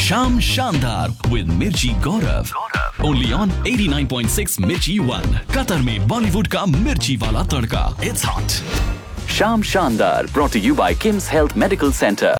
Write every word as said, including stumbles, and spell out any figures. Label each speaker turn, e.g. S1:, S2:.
S1: शाम शानदार विद मिर्ची गौरव, only on eighty nine point six मिर्ची वन, कतर में बॉलीवुड का मिर्ची वाला तड़का. It's hot. शाम शानदार brought to you by Kim's Health Medical Center.